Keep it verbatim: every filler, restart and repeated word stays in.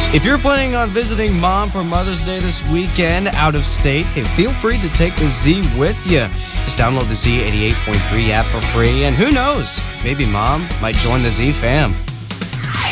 If you're planning on visiting Mom for Mother's Day this weekend out of state, hey, feel free to take the Z with you. Just download the Z eighty-eight point three app for free, and who knows, maybe Mom might join the Z fam.